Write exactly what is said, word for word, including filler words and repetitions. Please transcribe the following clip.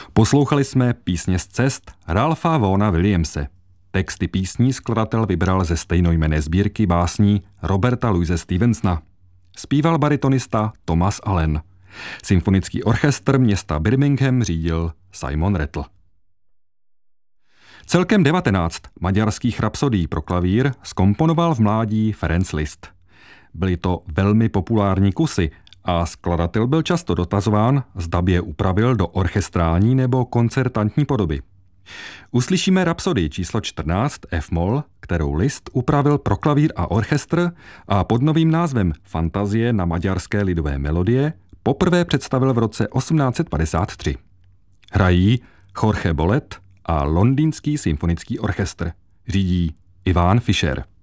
Poslouchali jsme písně z cest Ralpha Vaughna Williamse. Texty písní skladatel vybral ze stejnojmenné sbírky básní Roberta Louise Stevensona. Zpíval baritonista Thomas Allen. Symfonický orchestr města Birmingham řídil Simon Rattle. Celkem devatenáct maďarských rapsodií pro klavír zkomponoval v mládí Ferenc Liszt. Byly to velmi populární kusy a skladatel byl často dotazován, zda by je upravil do orchestrální nebo koncertantní podoby. Uslyšíme rapsodii číslo čtrnáct F-moll, kterou Liszt upravil pro klavír a orchestr a pod novým názvem Fantazie na maďarské lidové melodie poprvé představil v roce osmnáct set padesát tři. Hrají Jorge Bolet a Londýnský symfonický orchestr. Řídí Ivan Fischer.